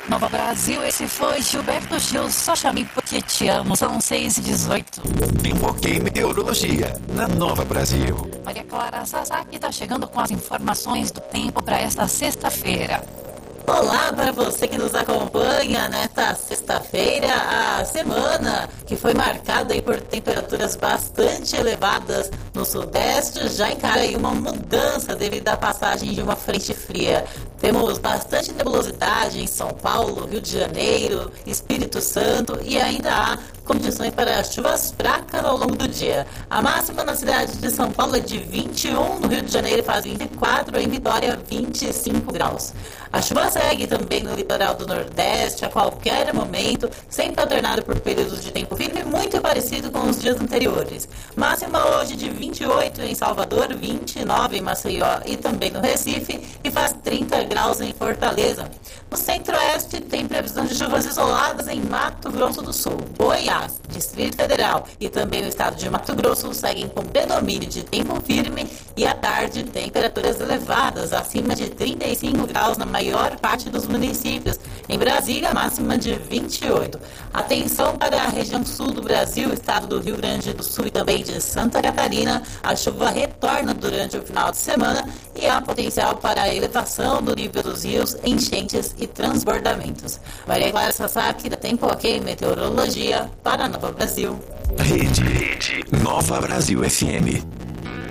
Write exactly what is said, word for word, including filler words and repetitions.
Nova Brasil, esse foi Gilberto Gil, só chamei porque te amo, são seis e dezoito. Pipoquei Meteorologia, na Nova Brasil. Maria Clara Sasaki está chegando com as informações do tempo para esta sexta-feira. Olá para você que nos acompanha nesta sexta-feira, a semana que foi marcada aí por temperaturas bastante elevadas no sudeste, já encara aí uma mudança devido à passagem de uma frente fria. Temos bastante nebulosidade em São Paulo, Rio de Janeiro, Espírito Santo e ainda há condições para chuvas fracas ao longo do dia. A máxima na cidade de São Paulo é de vinte e um, no Rio de Janeiro faz vinte e quatro, em Vitória vinte e cinco graus. A chuva segue também no litoral do Nordeste a qualquer momento, sempre alternado por períodos de tempo firme, muito parecido com os dias anteriores. Máxima hoje de vinte e oito em Salvador, vinte e nove em Maceió e também no Recife e faz trinta graus em Fortaleza. No Centro-Oeste tem previsão de chuvas isoladas em Mato Grosso do Sul, Goiás, Distrito Federal e também o estado de Mato Grosso seguem com predomínio de tempo firme e à tarde temperaturas elevadas, acima de trinta e cinco graus na maior parte dos municípios. Em Brasília, máxima de vinte e oito. Atenção para a região sul do Brasil, estado do Rio Grande do Sul e também de Santa Catarina. A chuva retorna durante o final de semana e há potencial para a elevação do nível dos rios, enchentes e transbordamentos. Maria Clara Sasaki, da Tempo Ok Meteorologia, para a Nova Brasil. Rede, Rede Nova Brasil F M.